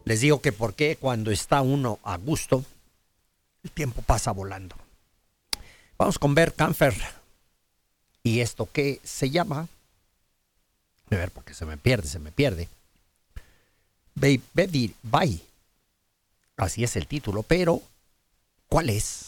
Les digo que porque cuando está uno a gusto, el tiempo pasa volando. Vamos con Bert Kaempfer y esto que se llama, a ver porque se me pierde. Baby Bye. Así es el título, pero ¿cuál es?